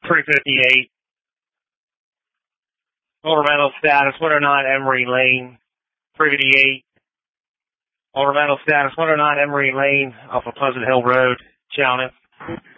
358. Ornamental status, 109 Emery Lane, 358. Ornamental status, 109 Emery Lane off of Pleasant Hill Road, Chalmers.